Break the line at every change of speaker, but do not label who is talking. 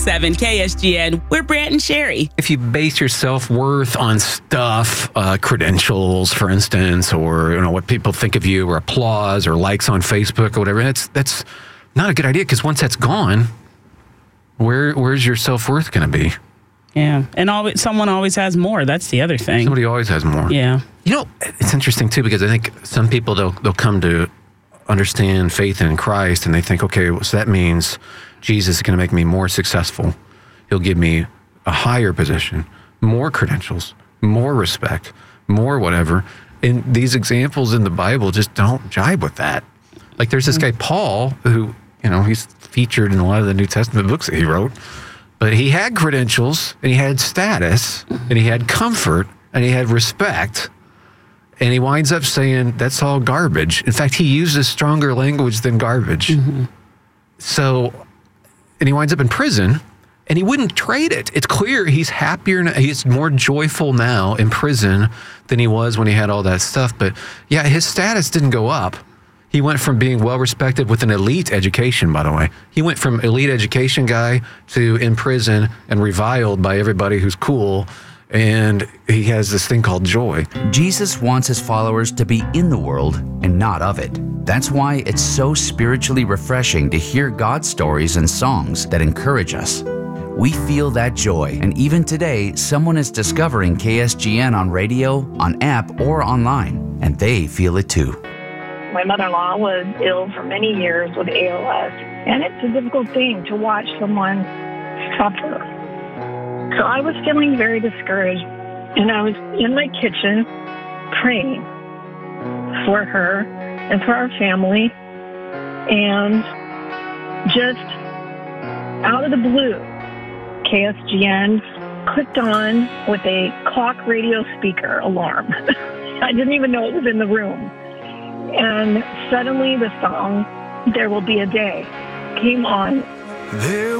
7 KSGN, we're Brant and Sherry.
If you base your self-worth on stuff, credentials, for instance, or what people think of you, or applause, or likes on Facebook, or whatever, that's not a good idea, because once that's gone, where's your self-worth going to be?
Yeah, and someone always has more. That's the other thing.
Somebody always has more.
Yeah.
It's interesting, too, because I think some people, they'll come to understand faith in Christ, and they think, okay, so that means Jesus is going to make me more successful. He'll give me a higher position, more credentials, more respect, more whatever. And these examples in the Bible just don't jibe with that. Like there's this guy, Paul, who, he's featured in a lot of the New Testament books that he wrote, but he had credentials, and he had status, and he had comfort, and he had respect. And he winds up saying, that's all garbage. In fact, he uses stronger language than garbage. Mm-hmm. So, and he winds up in prison, and he wouldn't trade it. It's clear he's happier, he's more joyful now in prison than he was when he had all that stuff. But yeah, his status didn't go up. He went from being well-respected with an elite education, by the way. He went from elite education guy to in prison and reviled by everybody who's cool. And he has this thing called joy.
Jesus wants his followers to be in the world and not of it. That's why it's so spiritually refreshing to hear God's stories and songs that encourage us. We feel that joy, and even today, someone is discovering KSGN on radio, on app, or online, and they feel it too.
My mother-in-law was ill for many years with ALS, and it's a difficult thing to watch someone suffer. So I was feeling very discouraged, and I was in my kitchen praying for her and for our family, and just out of the blue, KSGN clicked on with a clock radio speaker alarm. I didn't even know it was in the room. And suddenly the song, There Will Be a Day, came on.
There